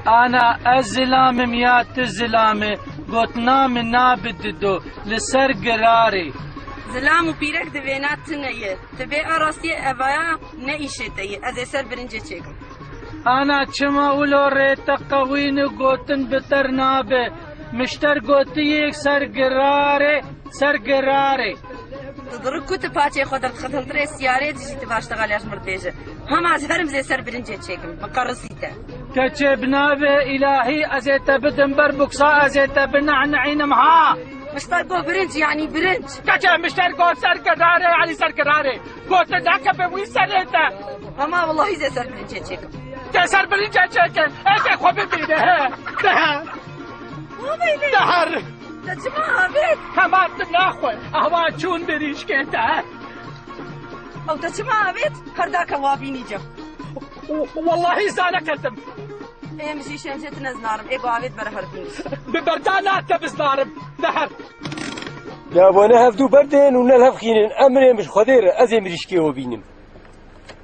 أنا الزلام يا تزلامي قوتنا من نابددو لسر قراري زلام و پیرک دوینات تنیه تبی آراستی اویا نیشته از سر برنجه چکم أنا چما ولو ريت قوين قوتن بتر نابه مشتر قوتيك سر قراري تدرك كنت پاچه خودت ختم تره سیاره دیجی تباشتغالیاش مرتیجه هم از هرم زی سر برنجه چکم مقرصیته كتب نابه إلهي أزيت بدن بربكسا أزيت بنعنعين مها مشتر قو برنج يعني برنج كتب مشتر قو سر قراري يعني سر قراري قوت داك بوي سريته اما والله زي سر برنجه چکم سر برنجه چكن ايش خو ببينه ده دهر تجمع بيت كمان ناخوي اهوا چون بريش كده او تجمع بيت كرداك وابيني جو والله زانا كذب ايه مشي شمشت نزنارم ايه قوابيت برهر بنيس ببردانات تبزنارم دهر يا وانا هفدو بردين ونلهف خينين امري مش خدير ازي مريشكي وبينم